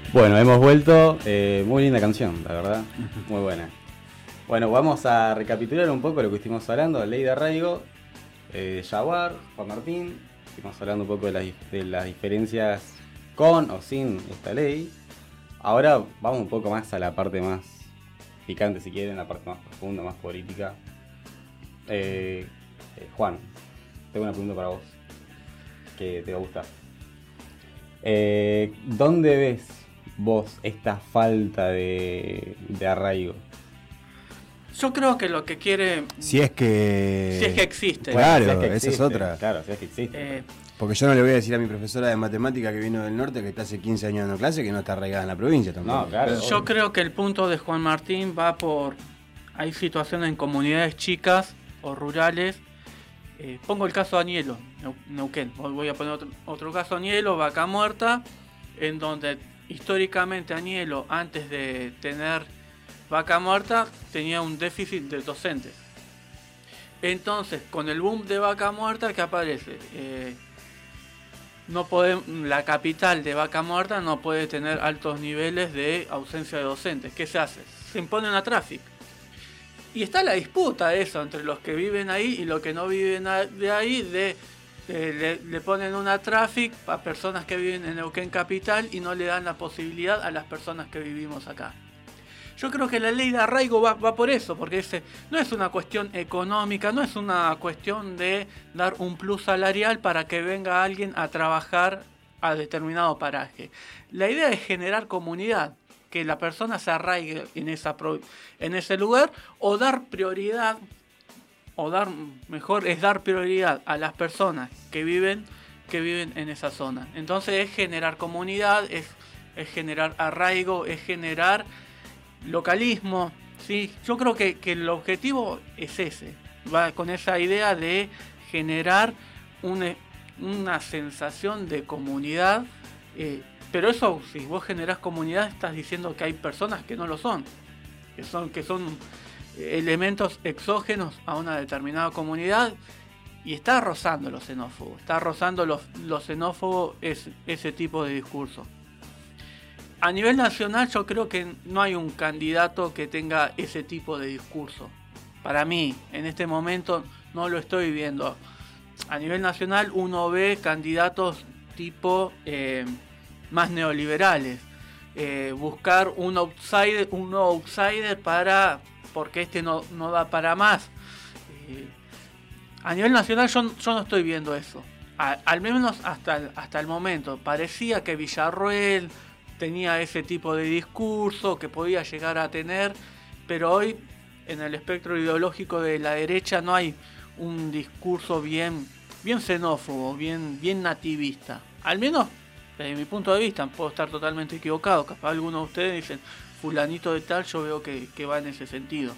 Bueno, hemos vuelto. Muy linda canción, la verdad. Muy buena. Bueno, vamos a recapitular un poco lo que estuvimos hablando. Ley de arraigo, Jaguar, Juan Martín. Estuvimos hablando un poco de las diferencias con o sin esta ley. Ahora vamos un poco más a la parte más picante, si quieren, la parte más profunda, más política. Juan, tengo una pregunta para vos que te va a gustar. ¿Dónde ves vos esta falta de arraigo? Yo creo que lo que quiere... Si es que existe. Claro, Si es que esa existe, es otra. Claro, si es que existe. Porque yo no le voy a decir a mi profesora de matemática que vino del norte, que está hace 15 años dando clase, que no está arraigada en la provincia tampoco. No, claro. Yo creo que el punto de Juan Martín va por... Hay situaciones en comunidades chicas o rurales. Pongo el caso de Añelo, Neuquén. Voy a poner otro caso, Añelo, Vaca Muerta, en donde históricamente Añelo, antes de tener Vaca Muerta, tenía un déficit de docentes. Entonces, con el boom de Vaca Muerta, ¿qué aparece? La capital de Vaca Muerta no puede tener altos niveles de ausencia de docentes. ¿Qué se hace? Se impone una tráfico. Y está la disputa eso entre los que viven ahí y los que no viven de ahí, le ponen una tráfico a personas que viven en Neuquén Capital y no le dan la posibilidad a las personas que vivimos acá. Yo creo que la ley de arraigo va por eso, porque no es una cuestión económica, no es una cuestión de dar un plus salarial para que venga alguien a trabajar a determinado paraje. La idea es generar comunidad, que la persona se arraigue en ese lugar, o dar prioridad, dar prioridad a las personas que viven en esa zona. Entonces es generar comunidad, es generar arraigo, es generar localismo, ¿sí? Yo creo que el objetivo es ese, va con esa idea de generar una sensación de comunidad, pero eso, si vos generás comunidad, estás diciendo que hay personas que no lo son, que son elementos exógenos a una determinada comunidad, y está rozando lo xenófobo, lo xenófobo ese tipo de discurso. A nivel nacional yo creo que no hay un candidato que tenga ese tipo de discurso. Para mí, en este momento no lo estoy viendo. A nivel nacional uno ve candidatos tipo más neoliberales. Buscar un outsider porque este no da para más. A nivel nacional yo no estoy viendo eso. Al menos hasta el momento. Parecía que Villarruel tenía ese tipo de discurso que podía llegar a tener, pero hoy en el espectro ideológico de la derecha no hay un discurso bien xenófobo, bien nativista. Al menos desde mi punto de vista, puedo estar totalmente equivocado. Capaz algunos de ustedes dicen, fulanito de tal, yo veo que va en ese sentido.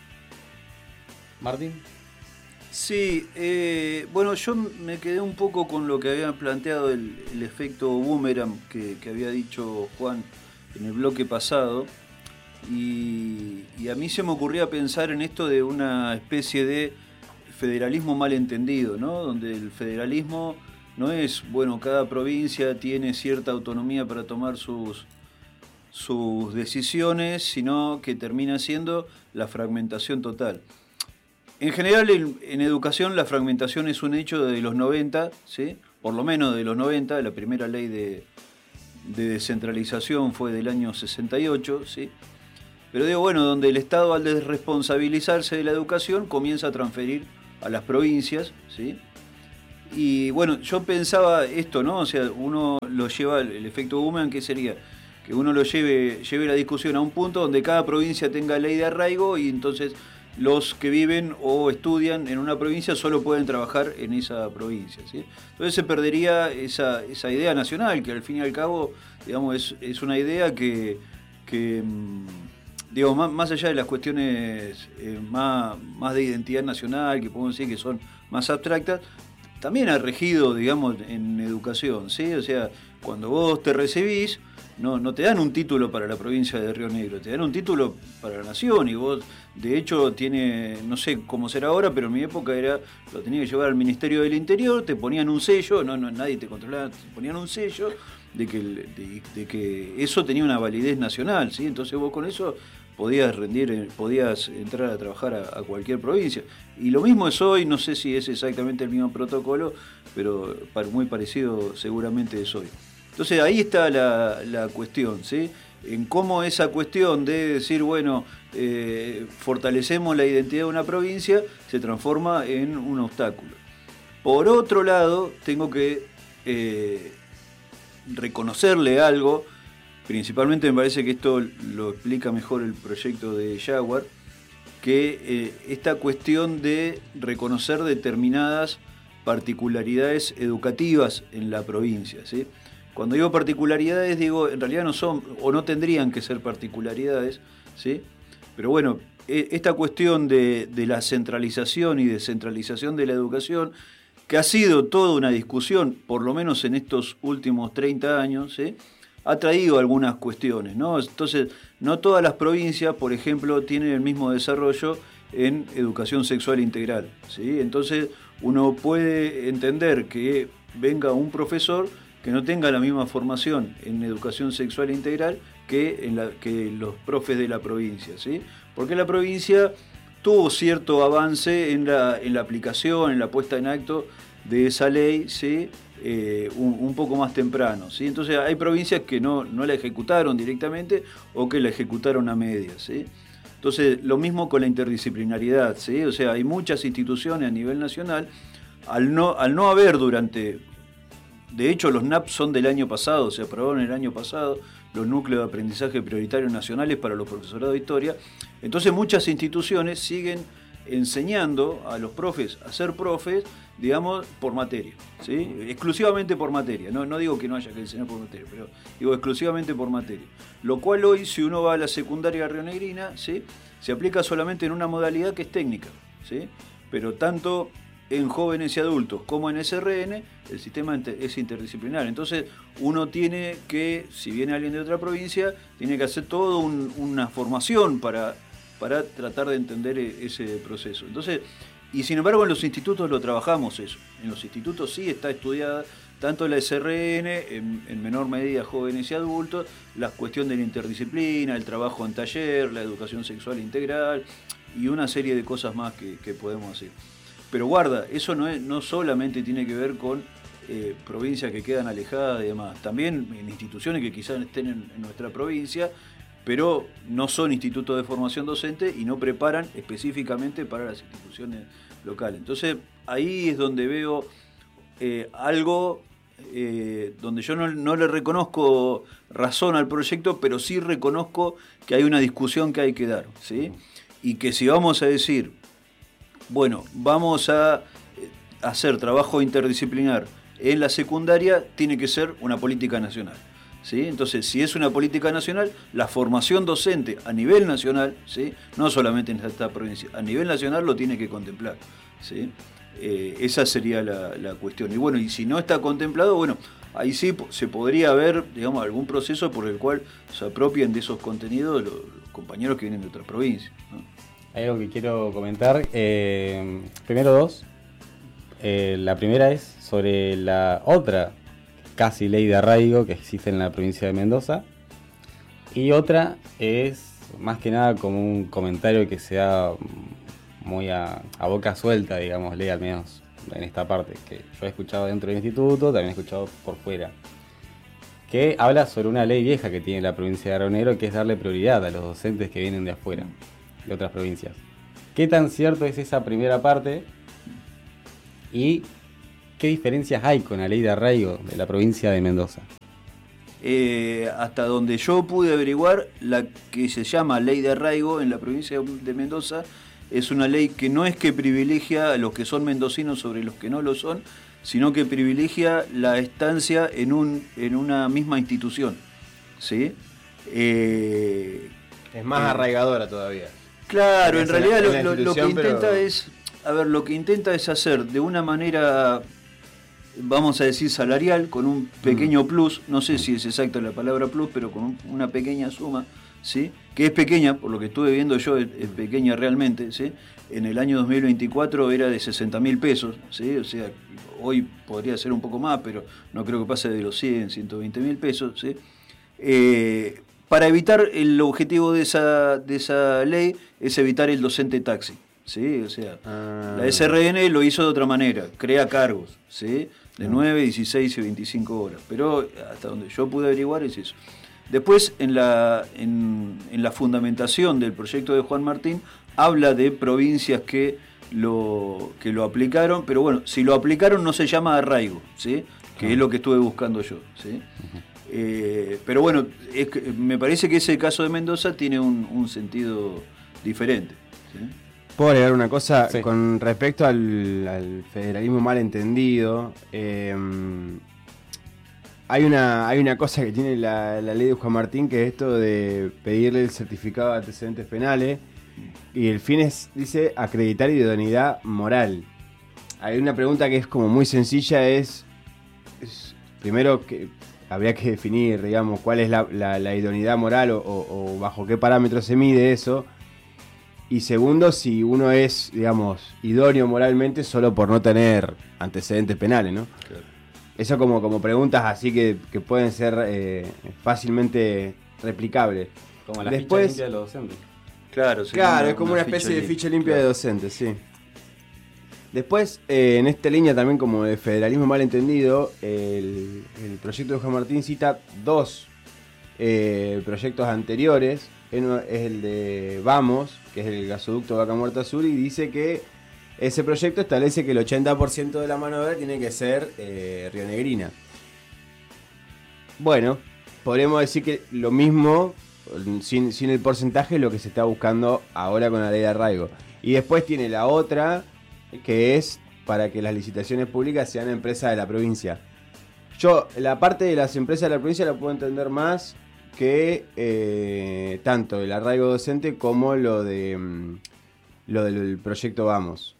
Martín. Sí, bueno, yo me quedé un poco con lo que había planteado el efecto boomerang que había dicho Juan en el bloque pasado, y a mí se me ocurría pensar en esto de una especie de federalismo malentendido, ¿no? Donde el federalismo no es, bueno, cada provincia tiene cierta autonomía para tomar sus decisiones, sino que termina siendo la fragmentación total. En general, en educación, la fragmentación es un hecho de los 90, ¿sí? Por lo menos de los 90, la primera ley de descentralización fue del año 68, ¿sí? Pero digo, bueno, donde el Estado, al desresponsabilizarse de la educación, comienza a transferir a las provincias, ¿sí? Y bueno, yo pensaba esto, ¿no? O sea, uno lo lleva, el efecto boomerang, ¿qué sería? Que uno lo lleve la discusión a un punto donde cada provincia tenga ley de arraigo, y entonces los que viven o estudian en una provincia solo pueden trabajar en esa provincia, ¿sí? Entonces se perdería esa idea nacional, que al fin y al cabo, digamos, es una idea que digo, más allá de las cuestiones más de identidad nacional, que podemos decir que son más abstractas, también ha regido, digamos, en educación, ¿sí? O sea, cuando vos te recibís, no te dan un título para la provincia de Río Negro, te dan un título para la nación, y vos, de hecho, no sé cómo será ahora, pero en mi época lo tenías que llevar al Ministerio del Interior, te ponían un sello, nadie te controlaba, te ponían un sello, de que eso tenía una validez nacional, ¿sí? Entonces vos con eso podías entrar a trabajar a cualquier provincia. Y lo mismo es hoy, no sé si es exactamente el mismo protocolo, pero muy parecido seguramente es hoy. Entonces ahí está la cuestión, ¿sí? En cómo esa cuestión de decir, bueno, fortalecemos la identidad de una provincia, se transforma en un obstáculo. Por otro lado, tengo que reconocerle algo. Principalmente me parece que esto lo explica mejor el proyecto de Jaguar, que esta cuestión de reconocer determinadas particularidades educativas en la provincia, ¿sí? Cuando digo particularidades, digo, en realidad no son, o no tendrían que ser particularidades, ¿sí? Pero bueno, esta cuestión de la centralización y descentralización de la educación, que ha sido toda una discusión, por lo menos en estos últimos 30 años, ¿sí? Ha traído algunas cuestiones, ¿no? Entonces, no todas las provincias, por ejemplo, tienen el mismo desarrollo en educación sexual integral, ¿sí? Entonces, uno puede entender que venga un profesor que no tenga la misma formación en educación sexual integral que los profes de la provincia, ¿sí? Porque la provincia tuvo cierto avance en la aplicación, en la puesta en acto de esa ley, ¿sí? Un poco más temprano, ¿sí? Entonces hay provincias que no la ejecutaron directamente o que la ejecutaron a medias, ¿sí? Entonces lo mismo con la interdisciplinariedad, ¿sí? O sea, hay muchas instituciones a nivel nacional, al no haber de hecho los NAP son del año pasado, se aprobaron el año pasado, los núcleos de aprendizaje prioritarios nacionales para los profesorados de historia. Entonces muchas instituciones siguen enseñando a los profes a ser profes, digamos, por materia, ¿sí? Exclusivamente por materia. No digo que no haya que enseñar por materia, pero digo exclusivamente por materia. Lo cual hoy, si uno va a la secundaria rionegrina, ¿sí? Se aplica solamente en una modalidad que es técnica, ¿sí? Pero tanto en jóvenes y adultos como en SRN, el sistema es interdisciplinar. Entonces uno tiene que, si viene alguien de otra provincia, tiene que hacer toda una formación para tratar de entender ese proceso. Entonces, y sin embargo en los institutos lo trabajamos eso. En los institutos sí está estudiada tanto la SRN, en menor medida jóvenes y adultos, la cuestión de la interdisciplina, el trabajo en taller, la educación sexual integral y una serie de cosas más que podemos hacer. Pero guarda, eso no solamente tiene que ver con provincias que quedan alejadas y demás. También en instituciones que quizás estén en nuestra provincia, pero no son institutos de formación docente y no preparan específicamente para las instituciones locales. Entonces, ahí es donde veo algo donde yo no le reconozco razón al proyecto, pero sí reconozco que hay una discusión que hay que dar, ¿sí? Y que si vamos a decir, bueno, vamos a hacer trabajo interdisciplinar en la secundaria, tiene que ser una política nacional, ¿sí? Entonces, si es una política nacional, la formación docente a nivel nacional, ¿sí? No solamente en esta provincia, a nivel nacional lo tiene que contemplar, ¿sí? Esa sería la cuestión. Y bueno, y si no está contemplado, bueno, ahí sí se podría ver, digamos, algún proceso por el cual se apropien de esos contenidos los compañeros que vienen de otras provincias, ¿no? Hay algo que quiero comentar. Primero dos. La primera es sobre la otra casi ley de arraigo que existe en la provincia de Mendoza. Y otra es más que nada como un comentario que se da muy a boca suelta, digámosle, al menos en esta parte, que yo he escuchado dentro del instituto, también he escuchado por fuera, que habla sobre una ley vieja que tiene la provincia de Río Negro, que es darle prioridad a los docentes que vienen de afuera, de otras provincias. ¿Qué tan cierto es esa primera parte? ¿Y qué diferencias hay con la ley de arraigo de la provincia de Mendoza? Hasta donde yo pude averiguar, la que se llama ley de arraigo en la provincia de Mendoza es una ley que no es que privilegia a los que son mendocinos sobre los que no lo son, sino que privilegia la estancia en una misma institución, ¿sí? Es más arraigadora todavía. Claro, en realidad lo que intenta es, lo que intenta es hacer de una manera, vamos a decir, salarial, con un pequeño plus, no sé si es exacta la palabra plus, pero con una pequeña suma, ¿sí? Que es pequeña, por lo que estuve viendo yo, es pequeña realmente, ¿sí? En el año 2024 era de 60.000 pesos, ¿sí? O sea, hoy podría ser un poco más, pero no creo que pase de los 100, 120.000 pesos, ¿sí? Para evitar, el objetivo de esa ley es evitar el docente taxi, ¿sí? O sea, la SRN lo hizo de otra manera, crea cargos, ¿sí? De 9, 16 y 25 horas, pero hasta donde yo pude averiguar es eso. Después, en la fundamentación del proyecto de Juan Martín, habla de provincias que lo aplicaron, pero bueno, si lo aplicaron no se llama arraigo, ¿sí? Que es lo que estuve buscando yo, ¿sí? Pero bueno, me parece que ese caso de Mendoza tiene un sentido diferente, ¿sí? ¿Puedo agregar una cosa? Sí. Con respecto al federalismo mal entendido, hay una cosa que tiene la ley de Juan Martín, que es esto de pedirle el certificado de antecedentes penales, y el fin es, dice, acreditar idoneidad moral. Hay una pregunta que es como muy sencilla, es primero que habría que definir, digamos, cuál es la idoneidad moral o bajo qué parámetros se mide eso. Y segundo, si uno es, digamos, idóneo moralmente solo por no tener antecedentes penales, ¿no? Claro. Eso como preguntas así que pueden ser fácilmente replicables. Como la Después- ficha limpia de los docentes. Claro, Claro, es como una especie de ficha limpia de docentes, sí. Después, en esta línea también como de federalismo mal entendido, el proyecto de Juan Martín cita dos proyectos anteriores. Uno es el de Vamos, que es el gasoducto Vaca Muerta Sur, y dice que ese proyecto establece que el 80% de la mano de obra tiene que ser rionegrina. Bueno, podríamos decir que lo mismo, sin el porcentaje, es lo que se está buscando ahora con la ley de arraigo. Y después tiene la otra, que es para que las licitaciones públicas sean empresas de la provincia. Yo, la parte de las empresas de la provincia la puedo entender más que tanto el arraigo docente como lo del proyecto Vamos.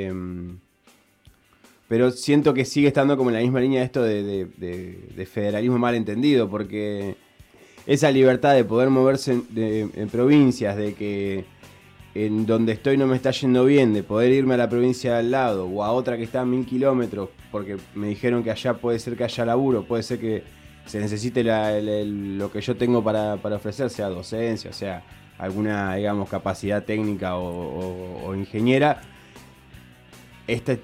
Pero siento que sigue estando como en la misma línea esto de federalismo mal entendido, porque esa libertad de poder moverse en provincias, de que en donde estoy no me está yendo bien, de poder irme a la provincia de al lado o a otra que está a 1000 kilómetros, porque me dijeron que allá puede ser que haya laburo, puede ser que se necesite lo que yo tengo para ofrecer, sea docencia, sea alguna, digamos, capacidad técnica o ingeniera. Esta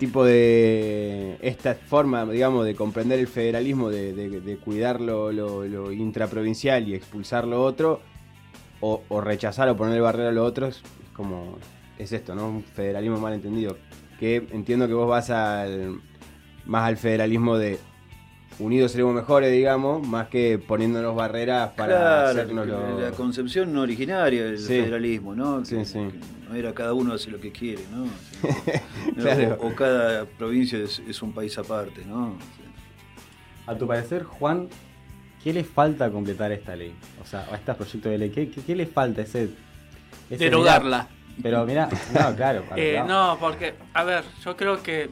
forma, digamos, de comprender el federalismo, de cuidar lo intraprovincial y expulsar lo otro, o rechazar o poner barrera a lo otro, es esto, ¿no? Un federalismo mal entendido. Que entiendo que vos vas más al federalismo de unidos seremos mejores, digamos, más que poniéndonos barreras para hacernos la concepción originaria del Sí. federalismo, ¿no? Sí, sí. Que no era cada uno hace lo que quiere, ¿no? Claro. O cada provincia es un país aparte, ¿no? A tu parecer, Juan, ¿qué le falta a completar esta ley? O sea, a este proyecto de ley, ¿qué le falta? Ese Derogarla. Pero mirá, no, claro. No, porque, a ver, yo creo que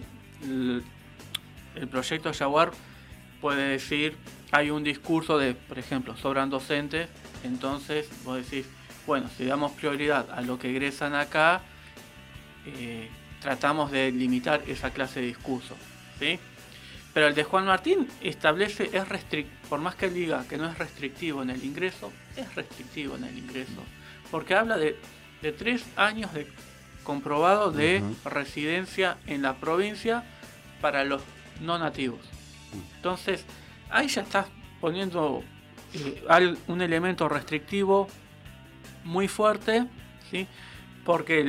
el proyecto Jaguar puede decir, hay un discurso de, por ejemplo, sobran docentes, entonces vos decís, bueno, si damos prioridad a lo que egresan acá, tratamos de limitar esa clase de discurso, ¿sí? Pero el de Juan Martín establece, por más que él diga que no es restrictivo en el ingreso, es restrictivo en el ingreso, porque habla de 3 años de comprobado de residencia en la provincia para los no nativos. Entonces, ahí ya estás poniendo un elemento restrictivo muy fuerte, ¿sí? Porque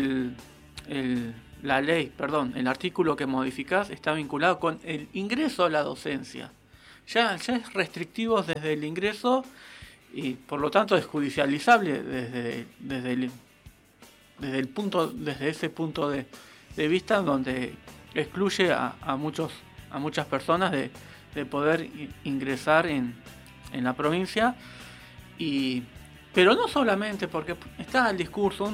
el artículo que modificás está vinculado con el ingreso a la docencia. Ya es restrictivo desde el ingreso y por lo tanto es judicializable desde ese punto de vista, donde excluye a muchas personas de poder ingresar en la provincia. Pero no solamente, porque está el discurso,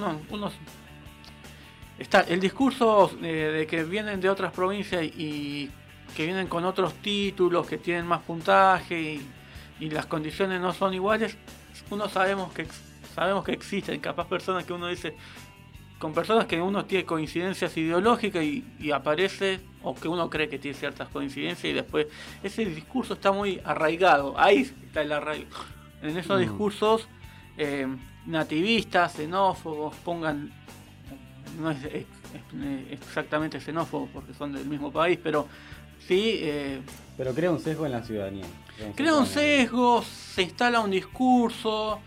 está el discurso de que vienen de otras provincias y que vienen con otros títulos, que tienen más puntaje y las condiciones no son iguales. Sabemos que sabemos que existen, capaz personas que uno dice, con personas que uno tiene coincidencias ideológicas y aparece, o que uno cree que tiene ciertas coincidencias y después ese discurso está muy arraigado, ahí está el arraigo. En esos discursos nativistas, xenófobos, no es exactamente xenófobos porque son del mismo país, pero sí... pero crea un sesgo en la ciudadanía. Crea un sesgo, se instala un discurso.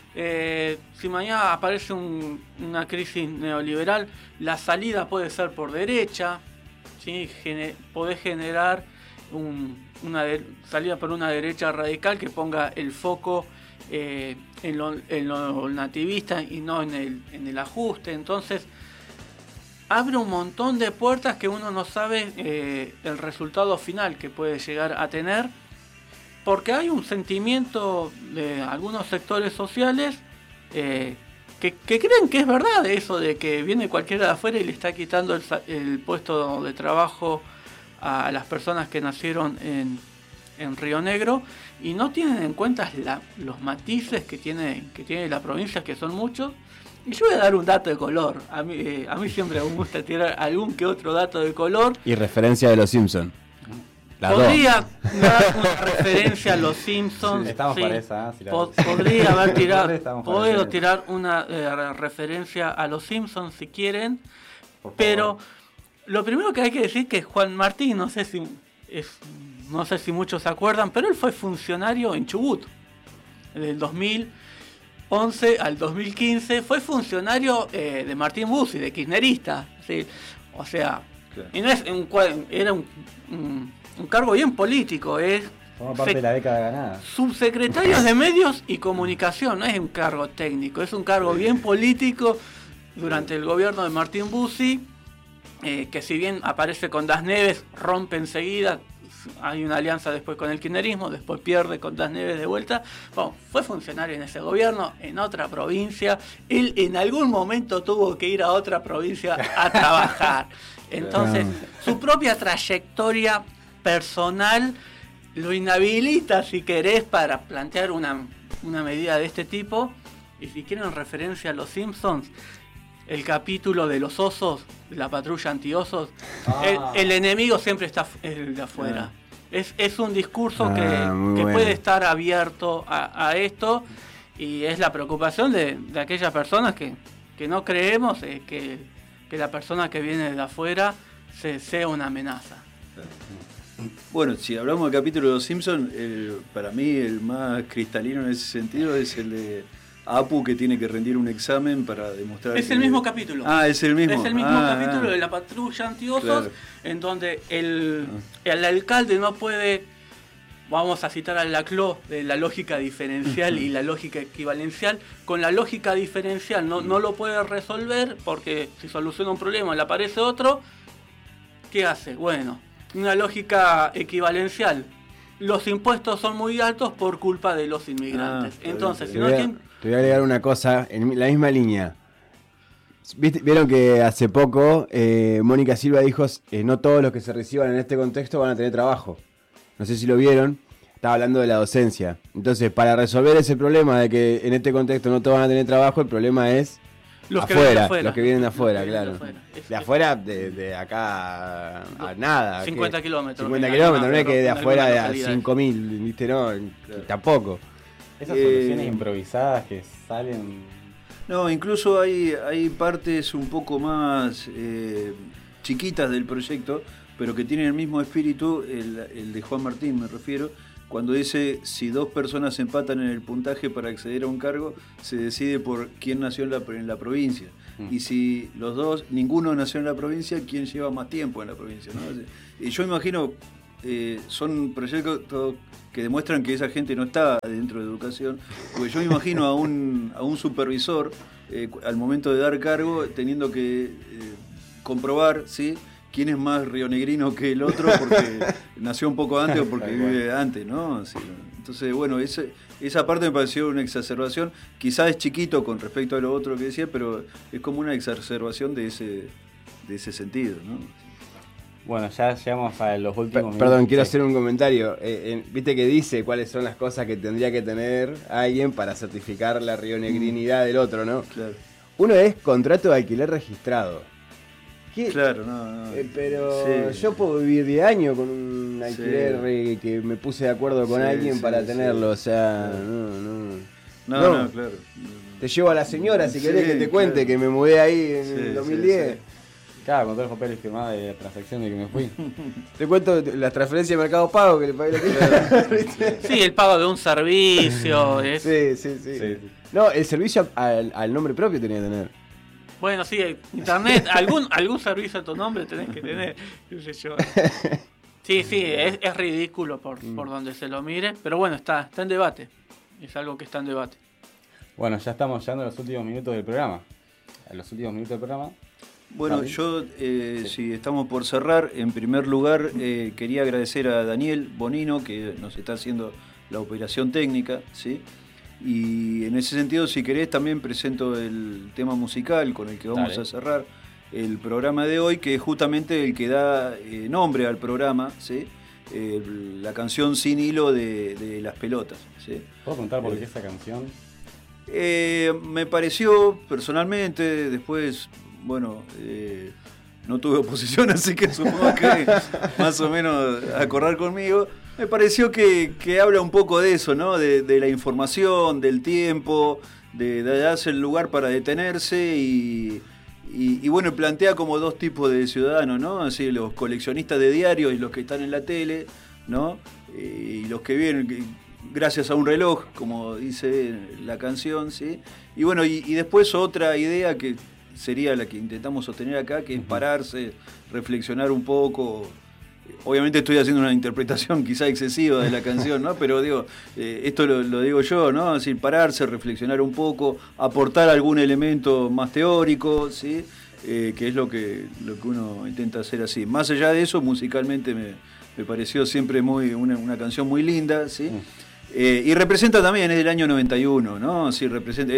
Si mañana aparece una crisis neoliberal, la salida puede ser por derecha, ¿sí? Podés generar una salida por una derecha radical que ponga el foco en lo nativista y no en el ajuste. Entonces abre un montón de puertas que uno no sabe el resultado final que puede llegar a tener, porque hay un sentimiento de algunos sectores sociales que creen que es verdad eso de que viene cualquiera de afuera y le está quitando el puesto de trabajo a las personas que nacieron en Río Negro, y no tienen en cuenta los matices que tiene la provincia, que son muchos. Y yo voy a dar un dato de color. A mí siempre me gusta tirar algún que otro dato de color. Y referencia de los Simpsons. Podría dar una referencia a los Simpsons. Sí, estamos para esa. Podría haber tirar una referencia a los Simpsons si quieren. Pero lo primero que hay que decir que Juan Martín, no sé si muchos se acuerdan, pero él fue funcionario en Chubut. Del 2011 al 2015 fue funcionario de Martín Bussi, de kirchnerista. ¿Sí? O sea, claro. Y no es era un cargo bien político, forma parte de la década ganada. Subsecretarios de Medios y Comunicación, no es un cargo técnico, es un cargo bien político durante el gobierno de Martín Bussi, que si bien aparece con Das Neves, rompe enseguida, hay una alianza después con el kirchnerismo, después pierde con Das Neves de vuelta. Bueno, fue funcionario en ese gobierno, en otra provincia, él en algún momento tuvo que ir a otra provincia a trabajar. Entonces, su propia trayectoria personal lo inhabilita, si querés, para plantear una medida de este tipo. Y si quieren referencia a los Simpsons, el capítulo de los osos, de la patrulla antiosos, el enemigo siempre está el de afuera. Es un discurso que puede estar abierto a esto, y es la preocupación de aquellas personas que no creemos que la persona que viene de afuera sea una amenaza. Bueno, si hablamos del capítulo de los Simpsons, para mí el más cristalino en ese sentido es el de Apu, que tiene que rendir un examen para demostrar el mismo capítulo. Es el mismo. Es el mismo capítulo de la patrulla antiosos, claro. En donde el alcalde no puede, vamos a citar a Laclau, de la lógica diferencial y la lógica equivalencial. Con la lógica diferencial no lo puede resolver, porque si soluciona un problema le aparece otro. ¿Qué hace? Bueno, una lógica equivalencial. Los impuestos son muy altos por culpa de los inmigrantes. Entonces, si no hay quien... Te voy a agregar una cosa en la misma línea. Vieron que hace poco Mónica Silva dijo, no todos los que se reciban en este contexto van a tener trabajo. No sé si lo vieron, estaba hablando de la docencia. Entonces, para resolver ese problema de que en este contexto no todos van a tener trabajo, el problema es los que vienen de afuera, claro. De afuera, de acá a nada. 50 kilómetros. 50 kilómetros, no es que de afuera de a 5.000, ¿viste? No, tampoco. Esas soluciones improvisadas que salen... No, incluso hay partes un poco más chiquitas del proyecto, pero que tienen el mismo espíritu, el de Juan Martín me refiero, cuando dice, si dos personas empatan en el puntaje para acceder a un cargo, se decide por quién nació en la provincia. Y si los dos, ninguno nació en la provincia, quién lleva más tiempo en la provincia, ¿no? Y yo imagino, son proyectos que demuestran que esa gente no está dentro de educación, porque yo me imagino a un supervisor al momento de dar cargo teniendo que comprobar, ¿sí?, quién es más rionegrino que el otro porque nació un poco antes o porque vive antes, ¿no? Sí. Entonces, bueno, esa parte me pareció una exacerbación. Quizás es chiquito con respecto a lo otro que decía, pero es como una exacerbación de ese sentido, ¿no? Bueno, ya llegamos a los últimos Perdón, minutos. quiero Sí. hacer un comentario. Viste que dice cuáles son las cosas que tendría que tener alguien para certificar la rionegrinidad del otro, ¿no? Claro, Uno es contrato de alquiler registrado. ¿Qué? claro, no. Pero Sí. yo puedo vivir 10 años con un alquiler que me puse de acuerdo con Sí, alguien sí, para sí. tenerlo. O sea, No, claro. Te llevo a la señora si Sí, querés que te cuente claro. que me mudé ahí en Sí, el sí, 2010. sí. Claro, con todos los papeles firmados de la transacción de que me fui. Te cuento las transferencias de Mercado Pago que le pagué la Sí, el pago de un servicio. Es... sí. Sí. No, el servicio al nombre propio tenía que tener. Bueno, sí, internet, algún servicio a tu nombre tenés que tener. Qué sé yo. Sí, es ridículo por donde se lo mire, pero bueno, está en debate. Es algo que está en debate. Bueno, ya estamos llegando a los últimos minutos del programa. A los últimos minutos del programa. Bueno, Martín. yo, si estamos por cerrar, en primer lugar quería agradecer a Daniel Bonino, que nos está haciendo la operación técnica, ¿sí? Y en ese sentido, si querés, también presento el tema musical con el que vamos Dale. a cerrar el programa de hoy, que es justamente el que da nombre al programa, ¿sí? La canción Sin Hilo de Las Pelotas, ¿sí? ¿Puedo contar por qué esa canción? Me pareció personalmente, después, bueno, no tuve oposición, así que supongo que más o menos acordar conmigo. Me pareció que habla un poco de eso, ¿no? De la información, del tiempo, de darse el lugar para detenerse y bueno, plantea como dos tipos de ciudadanos, ¿no? Así, los coleccionistas de diarios y los que están en la tele, ¿no? Y los que vienen gracias a un reloj, como dice la canción, ¿sí? Y bueno, y después otra idea que sería la que intentamos sostener acá, que es pararse, reflexionar un poco. Obviamente estoy haciendo una interpretación quizá excesiva de la canción, ¿no? Pero digo, esto lo digo yo, ¿no? Es decir, pararse, reflexionar un poco, aportar algún elemento más teórico, ¿sí? Que es lo que uno intenta hacer así. Más allá de eso, musicalmente me pareció siempre una canción muy linda, ¿sí? Y representa también, es del año 91, ¿no? Sí, representa,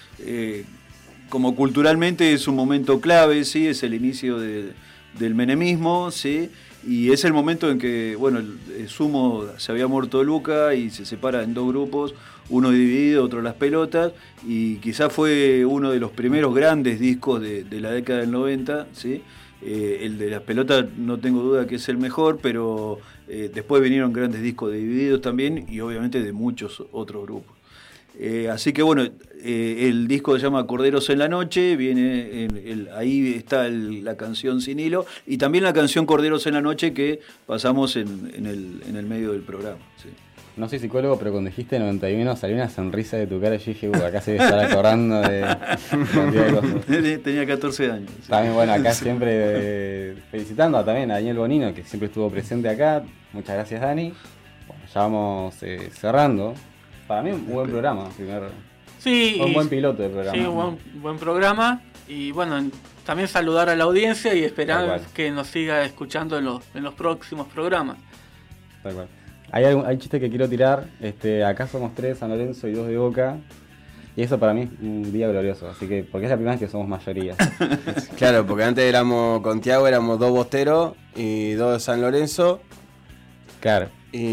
como culturalmente es un momento clave, ¿sí? Es el inicio del menemismo, ¿sí? Y es el momento en que, bueno, el Sumo se había muerto Luca y se separa en dos grupos, uno dividido, otro Las Pelotas, y quizás fue uno de los primeros grandes discos de la década del 90, ¿sí? El de Las Pelotas no tengo duda que es el mejor, pero después vinieron grandes discos de Divididos también y obviamente de muchos otros grupos. Así que bueno, el disco se llama Corderos en la Noche, viene ahí está la canción Sin Hilo y también la canción Corderos en la Noche que pasamos en el medio del programa. ¿Sí? No soy psicólogo, pero cuando dijiste 91 salió una sonrisa de tu cara y yo dije, acá se debe estar acordando de cantidad de cosas. Tenía 14 años. ¿Sí? También, bueno, acá siempre felicitando también a Daniel Bonino, que siempre estuvo presente acá. Muchas gracias, Dani. Bueno, ya vamos cerrando. Para mí un buen programa, Sí, un buen piloto de programa. Sí, buen programa. Y bueno, también saludar a la audiencia y esperar que nos siga escuchando en los próximos programas. Tal cual. Hay chiste que quiero tirar. Acá somos 3, San Lorenzo y 2 de Boca. Y eso para mí es un día glorioso. Así que, porque es la primera vez que somos mayoría. Claro, porque antes con Tiago éramos 2 Bosteros y 2 de San Lorenzo. Claro.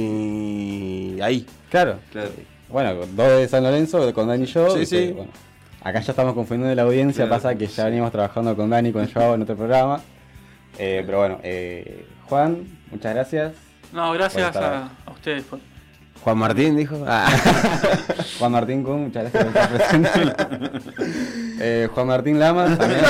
Y ahí. Claro. Bueno, 2 de San Lorenzo con Dani y yo. Sí. Bueno, acá ya estamos confundiendo la audiencia. Claro, pasa que ya venimos trabajando con Dani y con Joao en otro programa. Pero bueno, Juan, muchas gracias. No, gracias Por estar a ustedes. Juan Martín dijo. Juan Martín Kun, muchas gracias por estar presente. Juan Martín Lamas también.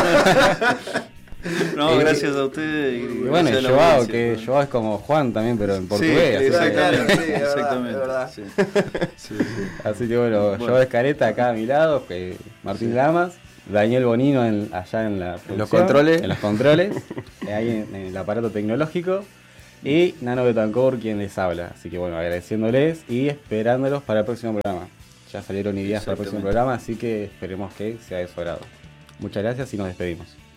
No, gracias a ustedes. Y bueno, y Joao, que Joao es como Juan también, pero en portugués. Sí, exactamente. Sí, Exactamente. es verdad. Sí. Así que bueno, Joao Escareta acá a mi lado, Martín Lamas, Daniel Bonino allá en la producción, los controles. En los controles, ahí en el aparato tecnológico. Y Nano Betancourt quien les habla. Así que bueno, agradeciéndoles y esperándolos para el próximo programa. Ya salieron ideas para el próximo programa, así que esperemos que sea de su agrado. Muchas gracias y nos despedimos.